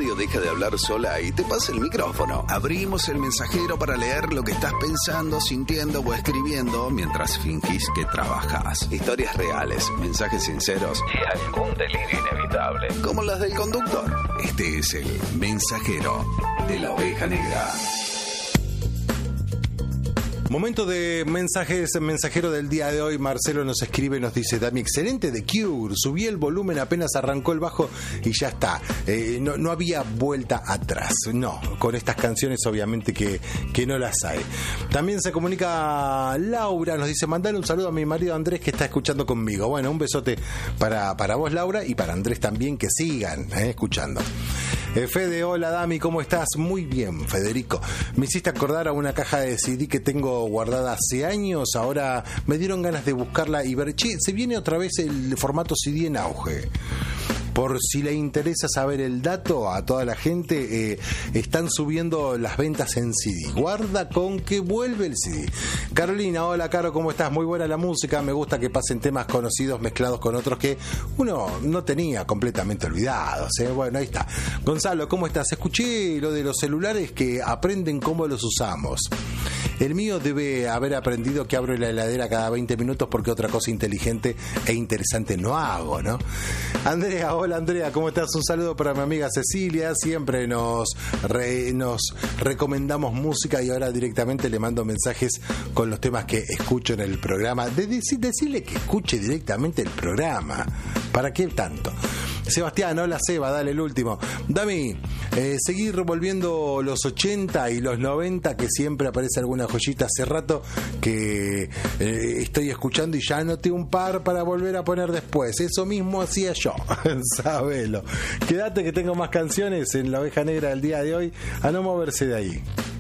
radio deja de hablar sola y te pasa el micrófono. Abrimos el mensajero para leer lo que estás pensando, sintiendo o escribiendo mientras fingís que trabajas. Historias reales, mensajes sinceros y algún delirio inevitable, como las del conductor. Este es el mensajero de la Oveja Negra. Momento de mensajes, mensajero del día de hoy. Marcelo nos escribe, nos dice: Dami, excelente The Cure, subí el volumen apenas arrancó el bajo y ya está. No había vuelta atrás. No, con estas canciones obviamente que no las hay. También se comunica Laura, nos dice: mandale un saludo a mi marido Andrés que está escuchando conmigo. Bueno, un besote para vos, Laura, y para Andrés también, que sigan escuchando. Fede, hola Dami, ¿cómo estás? Muy bien, Federico. Me hiciste acordar a una caja de CD que tengo guardada hace años. Ahora me dieron ganas de buscarla y ver, che, se viene otra vez el formato CD en auge. Por si le interesa saber el dato a toda la gente, están subiendo las ventas en CD. Guarda con que vuelve el CD. Carolina, hola Caro, ¿cómo estás? Muy buena la música, me gusta que pasen temas conocidos mezclados con otros que uno no tenía completamente olvidados. Bueno, ahí está. Gonzalo, ¿cómo estás? Escuché lo de los celulares que aprenden cómo los usamos. El mío debe haber aprendido que abro la heladera cada 20 minutos porque otra cosa inteligente e interesante no hago, ¿no? Andrea, hola Andrea, ¿cómo estás? Un saludo para mi amiga Cecilia. Siempre nos recomendamos música y ahora directamente le mando mensajes con los temas que escucho en el programa. Decirle que escuche directamente el programa. ¿Para qué tanto? Sebastián, hola Seba, dale el último. Dami, seguir volviendo los 80 y los 90, que siempre aparece alguna joyita. Hace rato que estoy escuchando y ya anoté un par para volver a poner después. Eso mismo hacía yo, sabelo. Quédate que tengo más canciones en La Oveja Negra del día de hoy, a no moverse de ahí.